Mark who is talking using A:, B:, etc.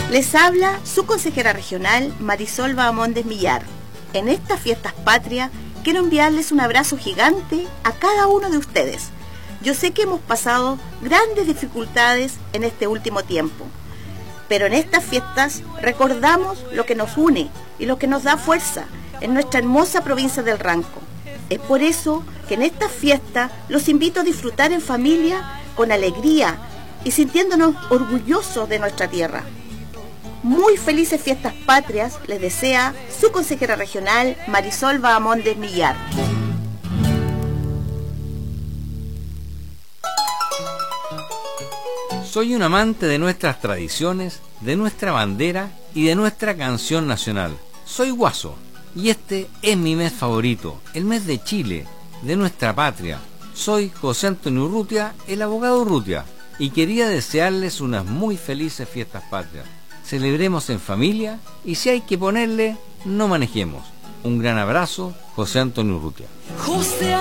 A: Les habla su consejera regional Marisol Bahamondes Millar. En estas fiestas patrias quiero enviarles un abrazo gigante a cada uno de ustedes. Yo sé que hemos pasado grandes dificultades en este último tiempo, pero en estas fiestas recordamos lo que nos une y lo que nos da fuerza en nuestra hermosa provincia del Ranco. Es por eso que en estas fiestas los invito a disfrutar en familia, con alegría y sintiéndonos orgullosos de nuestra tierra. Muy felices fiestas patrias les desea su consejera regional Marisol Bahamondes Millar.
B: Soy un amante de nuestras tradiciones, de nuestra bandera y de nuestra canción nacional. Soy guaso y este es mi mes favorito, el mes de Chile, de nuestra patria. Soy José Antonio Urrutia, el abogado Urrutia, y quería desearles unas muy felices fiestas patrias. Celebremos en familia y si hay que ponerle, no manejemos. Un gran abrazo, José Antonio Urrutia.